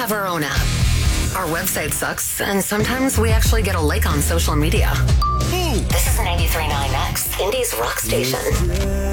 have our own app. Our website sucks, and sometimes we actually get a like on social media. This is 93.9X, Indy's rock station.